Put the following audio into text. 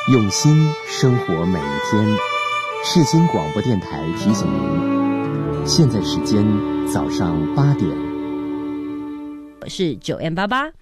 用心生活每一天。世新广播电台提醒您，现在时间早上8点。 我是9M88。